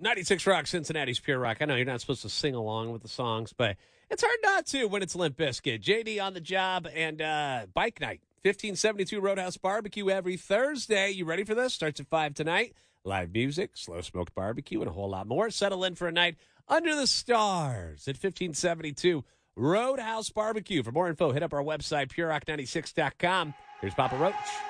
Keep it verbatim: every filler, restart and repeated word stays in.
ninety-six Rock, Cincinnati's Pure Rock. I know you're not supposed to sing along with the songs, but it's hard not to when it's Limp Bizkit. J D on the job and uh, bike night. fifteen seventy-two Roadhouse Barbecue every Thursday. You ready for this? Starts at five tonight. Live music, slow smoked barbecue, and a whole lot more. Settle in for a night under the stars at fifteen seventy-two Roadhouse Barbecue. For more info, hit up our website, pure rock ninety-six dot com. Here's Papa Roach.